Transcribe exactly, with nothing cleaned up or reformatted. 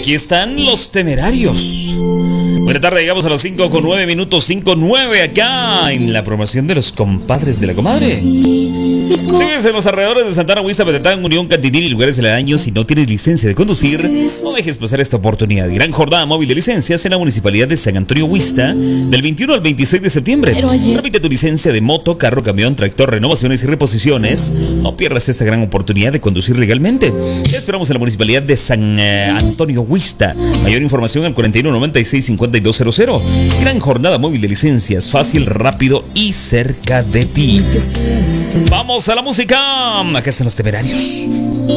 aquí están los temerarios. Buena tarde, llegamos a las cinco con nueve minutos, cinco nueve acá en la promoción de los compadres de la comadre. Si vives en los alrededores de Santana, Huista, Petatán, Unión, Cantinil y lugares aledaños y no tienes licencia de conducir, no dejes pasar esta oportunidad. Gran jornada móvil de licencias en la Municipalidad de San Antonio Huista del veintiuno al veintiséis de septiembre. Tramite tu licencia de moto, carro, camión, tractor, renovaciones y reposiciones. No pierdas esta gran oportunidad de conducir legalmente. Te esperamos en la Municipalidad de San eh, Antonio Huista. Mayor información al cuarenta y uno noventa y seis cincuenta y dos cero cero. Gran jornada móvil de licencias, fácil, rápido y cerca de ti. Vamos a la música. Acá están los temerarios.